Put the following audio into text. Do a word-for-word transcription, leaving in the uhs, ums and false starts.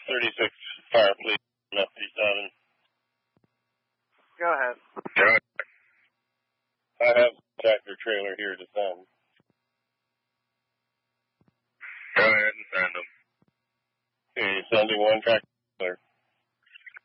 thirty-six Fire Police, F thirty-seven. Go ahead. Go ahead. I have a tractor trailer here to send. Go ahead and send them. Okay, sending one tractor trailer.